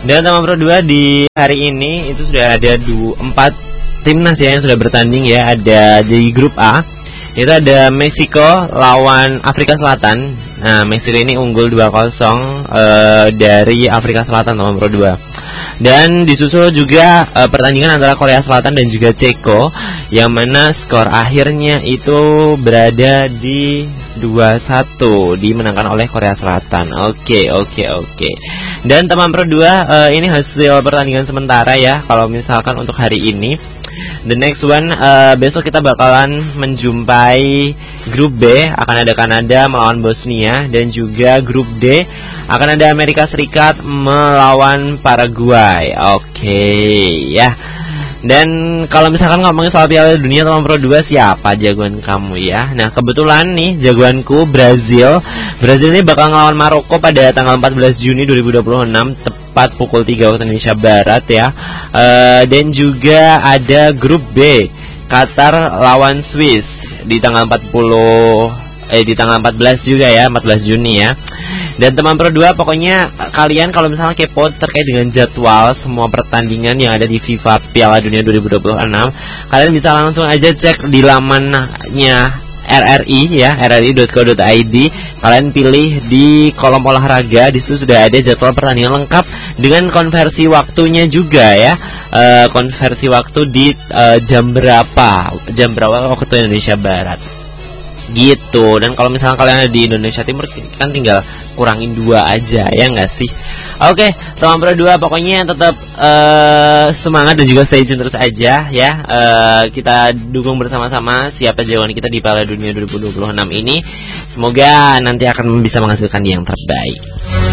Dan teman Pro 2 di hari ini itu sudah ada 4 timnas ya yang sudah bertanding ya. Ada di grup A itu ada Meksiko lawan Afrika Selatan. Nah, Meksiko ini unggul 2-0 dari Afrika Selatan teman Pro 2. Dan disusul juga pertandingan antara Korea Selatan dan juga Ceko, yang mana skor akhirnya itu berada di 2-1, dimenangkan oleh Korea Selatan. Oke. Dan teman Pro 2, ini hasil pertandingan sementara ya. Kalau misalkan untuk hari ini, the next one, besok kita bakalan menjumpai grup B, akan ada Kanada melawan Bosnia, dan juga grup D akan ada Amerika Serikat melawan Paraguay. Oke ya. Dan kalau misalkan ngomongin soal Piala Dunia teman Pro 2, siapa jagoan kamu ya? Nah, kebetulan nih jagoanku Brazil. Brazil ini bakal ngelawan Maroko pada tanggal 14 Juni 2026 tepat pukul 3 waktu Indonesia Barat ya. Dan juga ada grup B, Qatar lawan Swiss di tanggal 14 juga ya, 14 Juni ya. Dan teman Pro 2, pokoknya kalian kalau misalnya kepo terkait dengan jadwal semua pertandingan yang ada di FIFA Piala Dunia 2026, kalian bisa langsung aja cek di lamannya RRI ya, rri.co.id. Kalian pilih di kolom olahraga, di situ sudah ada jadwal pertandingan lengkap dengan konversi waktunya juga ya. Konversi waktu di jam berapa waktu Indonesia Barat gitu. Dan kalau misalnya kalian ada di Indonesia Timur, kan tinggal kurangin 2 aja ya nggak sih? Oke, teman Pro 2, pokoknya tetap semangat dan juga stay tune terus aja ya. Kita dukung bersama-sama siapa jagoan kita di Piala Dunia 2026 ini. Semoga nanti akan bisa menghasilkan yang terbaik.